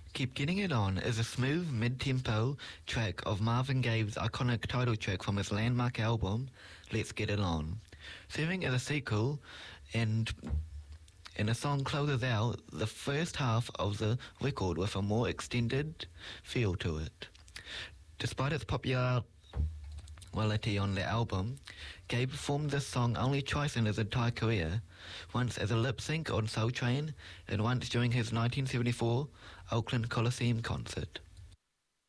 Keep Getting It On is a smooth, mid-tempo track of Marvin Gaye's iconic title track from his landmark album, Let's Get It On. Serving as a sequel, and the song closes out the first half of the record with a more extended feel to it. Despite its popularity on the album, Gaye performed this song only twice in his entire career, once as a lip sync on Soul Train and once during his 1974 Oakland Coliseum concert.